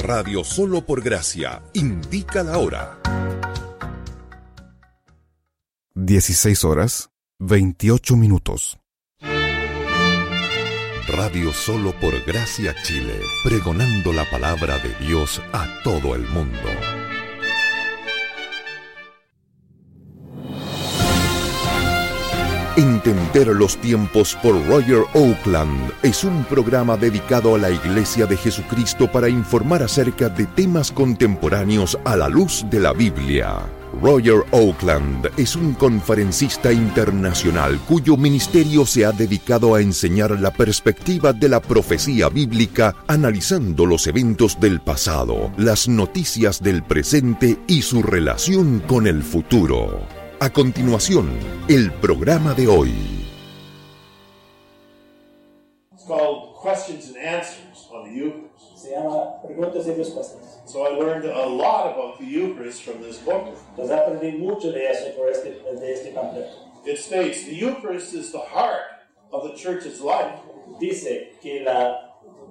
Radio Solo por Gracia indica la hora. 16:28. Radio Solo por Gracia Chile, pregonando la palabra de Dios a todo el mundo. Entender los tiempos por Roger Oakland es un programa dedicado a la Iglesia de Jesucristo para informar acerca de temas contemporáneos a la luz de la Biblia. Roger Oakland es un conferencista internacional cuyo ministerio se ha dedicado a enseñar la perspectiva de la profecía bíblica, analizando los eventos del pasado, las noticias del presente y su relación con el futuro. A continuación, el programa de hoy. It's called Questions and Answers on the Eucharist. Se llama Preguntas y Respuestas. So I learned a lot about the Eucharist from this book. Entonces aprendí mucho de eso de este panfleto. It states, the Eucharist is the heart of the church's life. Dice que la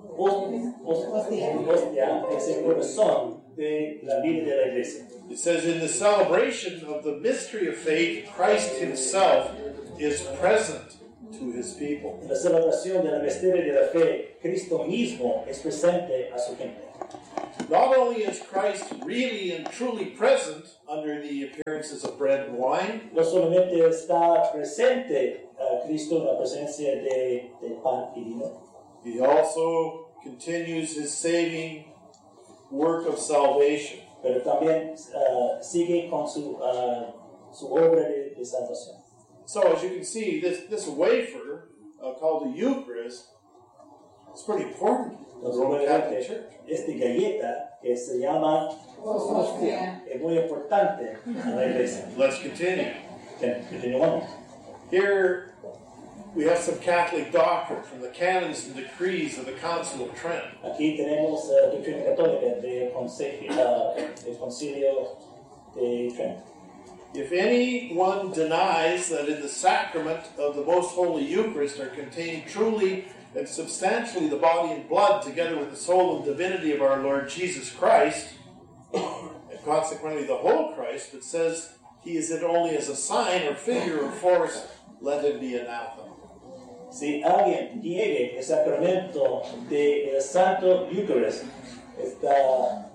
hostia es el corazón de la vida de la iglesia. It says, in the celebration of the mystery of faith, Christ himself is present to his people. En la celebración de la misterio de la fe, Cristo mismo es presente a su gente. Not only is Christ really and truly present under the appearances of bread and wine, No solamente está presente Cristo en la presencia de pan y vino, he also continues his saving work of salvation. pero también sigue con su obra de salvación. So as you can see, this wafer called the Eucharist is pretty important in the Roman Catholic Church. Esta galleta que se llama hostia es muy importante en la iglesia. Let's continue. Continuamos. Here we have some Catholic doctrine from the canons and decrees of the Council of Trent. Aquí tenemos doctrina católica del Concilio de Trento. If anyone denies that in the sacrament of the Most Holy Eucharist are contained truly and substantially the body and blood together with the soul and divinity of our Lord Jesus Christ, and consequently the whole Christ, but says he is it only as a sign or figure or force, let him be anathema. Si alguien niegue el sacramento del Santo Eucharist, está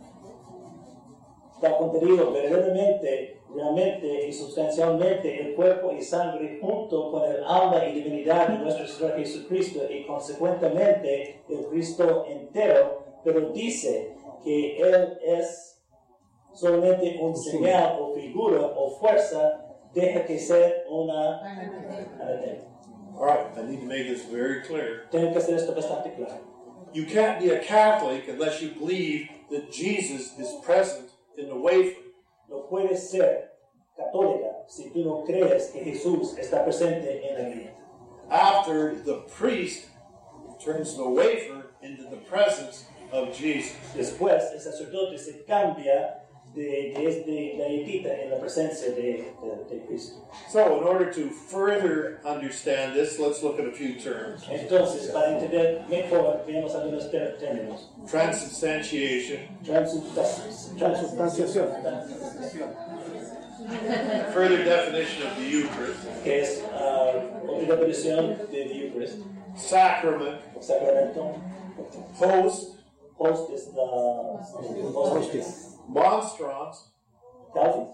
contenido verdaderamente, realmente y sustancialmente el cuerpo y sangre junto con el alma y divinidad de nuestro Señor Jesucristo y consecuentemente el Cristo entero, pero dice que Él es solamente un señal o figura o fuerza, deja que sea una anatema. All right, I need to make this very clear. Tengo que hacer esto bastante claro. You can't be a Catholic unless you believe that Jesus is present in the wafer. No puedes ser católica si tú no crees que Jesús está presente en la galleta. After the priest turns the wafer into the presence of Jesus. Después, el sacerdote se cambia de galletita en la presencia de Cristo. So, in order to further understand this, let's look at a few terms. Entonces, para entender mejor, veamos algunos términos. Transubstantiation. Transubstanciación. Further definition of the Eucharist. Que es otra definición de Eucharist. Sacrament. Sacramento. Host. Host is the hostis. Monstrance. Calvin.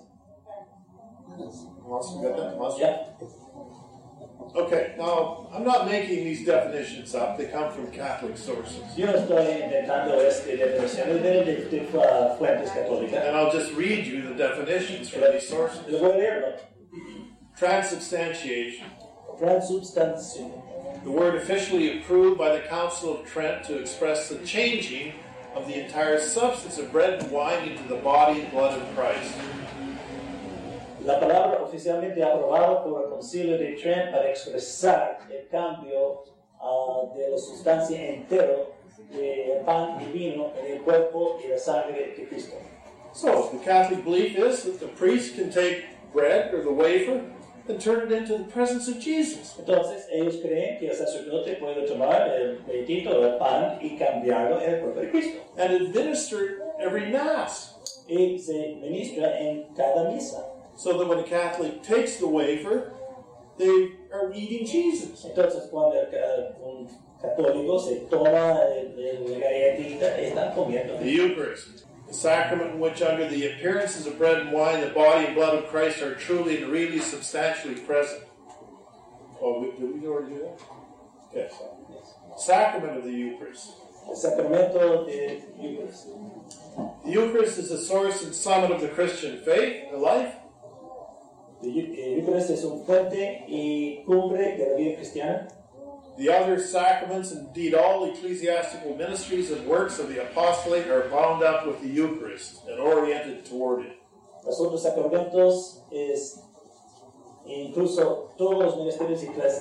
Got that? Monstrance? Yeah. Okay, now, I'm not making these definitions up. They come from Catholic sources. Yo no estoy inventando definiciones de fuentes católicas. And I'll just read you the definitions from these sources. Les voy a leerlo. Transubstantiation. Transubstanciación. The word officially approved by the Council of Trent to express the changing of the entire substance of bread and wine into the body and blood of Christ. La palabra oficialmente aprobada por el Concilio de Trent para expresar el cambio de la sustancia entera de pan y vino en el cuerpo y la sangre de Cristo. So, the Catholic belief is that the priest can take bread or the wafer and turn it into the presence of Jesus. Entonces ellos creen que el sacerdote puede tomar el pedacito del pan y cambiarlo en el cuerpo de Cristo. And administer it every Mass. Y se ministra en cada misa. So that when a Catholic takes the wafer, they are eating Jesus. Entonces cuando un católico se toma la galletita, están comiendo The Eucharist, the sacrament in which under the appearances of bread and wine, the body and blood of Christ are truly and really substantially present. Oh, did we already do that? Yes. Sacrament of the Eucharist. el sacramento de Eucharist. The Eucharist is the source and summit of the Christian faith, the life. El Eucharist es un fuente y cumbre de la vida cristiana. The other sacraments, indeed all ecclesiastical ministries and works of the apostolate, are bound up with the Eucharist and oriented toward it. Los otros sacramentos incluso todos los ministerios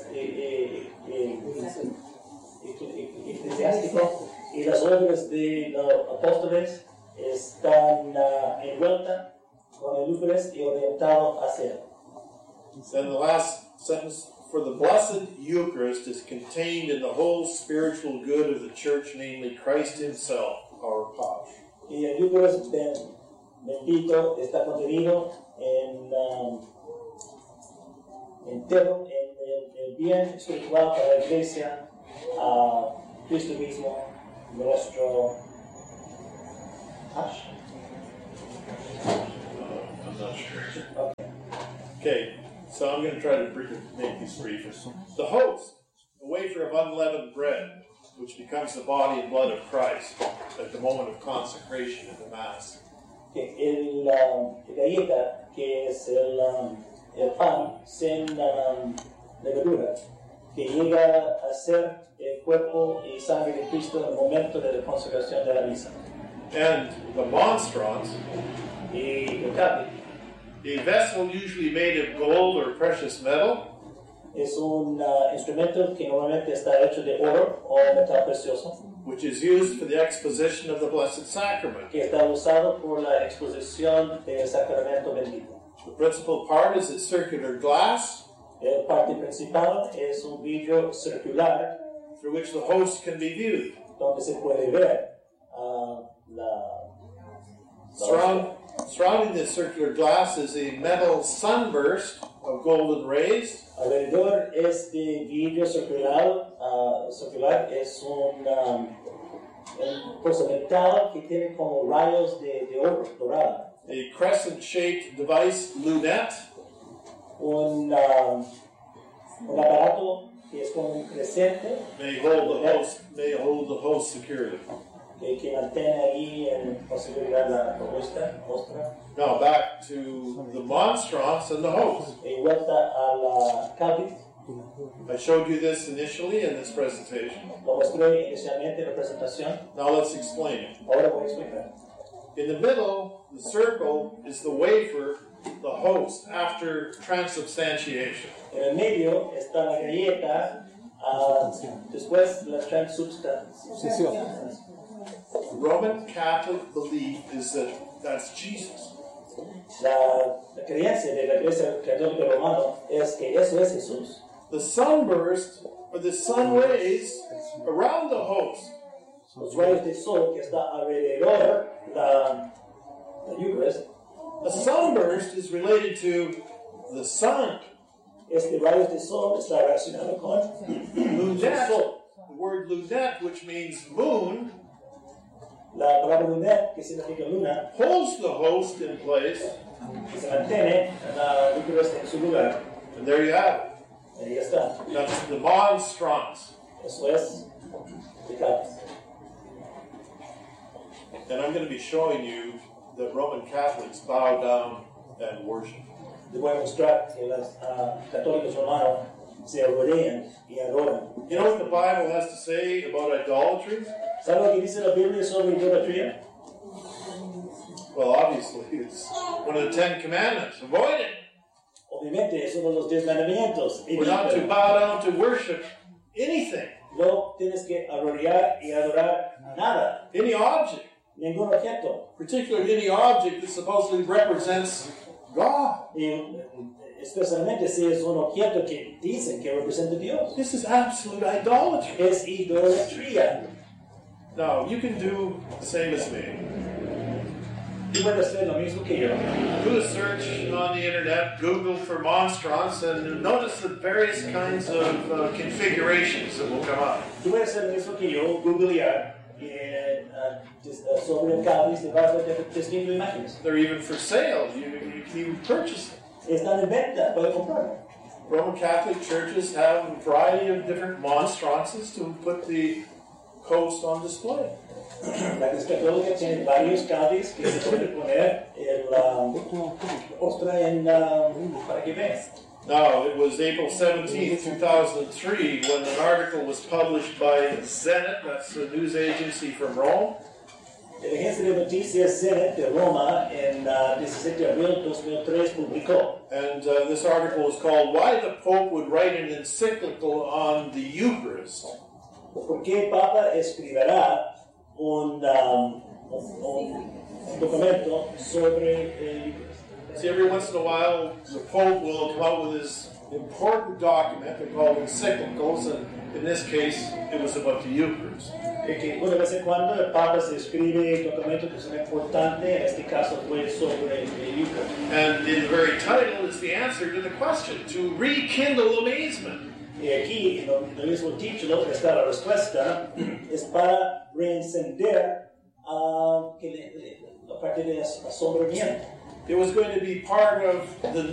eclesiásticos y las obras de los apóstoles están envueltas con el Eucharist y orientados hacia él. Then the last sentence, for the blessed Eucharist is contained in the whole spiritual good of the Church, namely Christ Himself, our Papa. Y el Eucharist bendito está contenido entero en el bien espiritual para la Iglesia, a Cristo mismo, nuestro Ash. I'm not sure. Okay, so I'm going to try to make these briefer. The host, the wafer of unleavened bread, which becomes the body and blood of Christ at the moment of consecration in the Mass. El galleta, que es el pan sin levadura, que llega a ser el cuerpo y sangre de Cristo en el momento de la consagración de la misa. And the monstrance, Y el cáliz a vessel usually made of gold or precious metal, es un instrumento que normalmente está hecho de oro o metal precioso, which is used for the exposition of the Blessed Sacrament. que está usado por la exposición del sacramento bendito. The principal part is its circular glass, La parte principal es un vidrio circular through which the host can be viewed. donde se puede ver Surrounding this circular glass is a metal sunburst of golden rays, alrededor este vidrio circular es un cosa metal que tiene como rayos de oro dorada. a crescent-shaped device lunette, Un aparato que es como un crescente may hold the host securely. que mantiene ahí en posibilidad la ostra Now back to the monstrance and the host. y vuelta a la cáliz. I showed you this initially in this presentation. Lo mostré inicialmente en la presentación. Now let's explain it. Ahora voy a explicar. In the middle, the circle is the wafer, the host, after transubstantiation. En el medio está la galleta, después la transubstanciación. The Roman Catholic belief is that that's Jesus. La creencia de la Iglesia Católica Romana es que eso es Jesús. The sunburst, or the sun rays around the host, Los rayos de sol que está alrededor la Eucharist, a sunburst is related to the sun. este rayos de sol está relacionado con el Lunette, sol. the word lunette, which means moon, La palabra lunar, que significa luna, holds the host in place, que se mantiene la Eucharist en su lugar. and there you have it. Ahí está. That's the monstrance. Eso es el cáliz. And I'm going to be showing you that Roman Catholics bow down and worship. Les voy a mostrar que los católicos romanos se arrodillan y adoran. You know what the Bible has to say about idolatry? ¿Sabe lo que dice la Biblia sobre idolatría? Well, obviously, it's one of the 10 Commandments. Avoid it. Obviamente es uno de los 10 mandamientos. We're not to bow down to worship anything, No tienes que arrodillar y adorar nada, any object, ningún objeto. particularly any object that supposedly represents God. Y especialmente si es un objeto que dicen que representa a Dios. This is absolute idolatry. Es idolatría. Now, you can do the same as me. Tú puedes hacer lo mismo que yo. Do a search on the internet, Google for monstrance, and notice the various kinds of configurations that will come up. Tú puedes hacer lo mismo que yo, googlear sobre el cáliz de varias distintas imágenes. They're even for sale. You can even purchase them. Están en venta, puedes comprarlo. Roman Catholic churches have a variety of different monstrances to put the host on display. La Iglesia Católica tiene varios cálices que se puede poner ostra para que veas. Now, it was April 17, 2003, when an article was published by Zenit, that's a news agency from Rome. La agencia de noticias Zenit de Roma en 17 de abril de 2003 publicó. And this article was called Why the Pope Would Write an Encyclical on the Eucharist. ¿Por qué el Papa escribirá un documento sobre el Eucharist? See, every once in a while, the Pope will come out with his important document. They're called encyclicals, and in this case, it was about the Eucharist. Que de vez en cuando el Papa se escribe documentos que son importantes, en este caso fue sobre el Eucharist. And in the very title is the answer to the question, to rekindle amazement. Y aquí, en el mismo título, está la respuesta, es para reencender la parte de asombramiento. It was going to be part of the